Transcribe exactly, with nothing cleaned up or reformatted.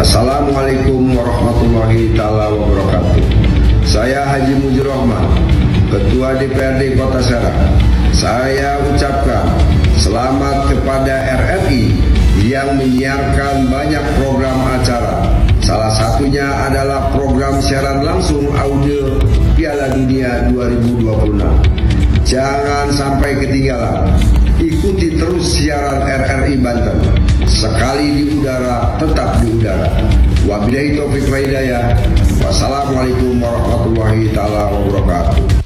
Assalamualaikum warahmatullahi taala wabarakatuh. Saya Haji Mujur Rahman, Ketua D P R D Kota Serang. Saya ucapkan selamat kepada R R I yang menyiarkan banyak program acara. Salah satunya adalah program siaran langsung audio Piala Dunia dua ribu dua puluh enam. Jangan sampai ketinggalan. Ikuti terus siaran R R I Banten. Sekali di udara, tetap di udara. Wabillahi taufiq wal hidayah. Wassalamualaikum warahmatullahi taala wabarakatuh.